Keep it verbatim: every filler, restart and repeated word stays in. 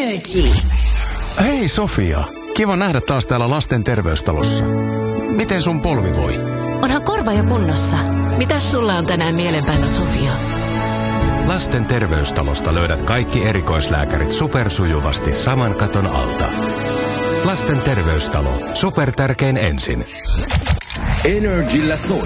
Energy. Hei Sofia, kiva nähdä taas täällä lasten terveystalossa. Miten sun polvi voi? Onhan korva jo kunnossa. Mitäs sulla on tänään mielen päällä, Sofia? Lasten terveystalosta löydät kaikki erikoislääkärit supersujuvasti saman katon alta. Lasten terveystalo. Super tärkein ensin. Energillä soi.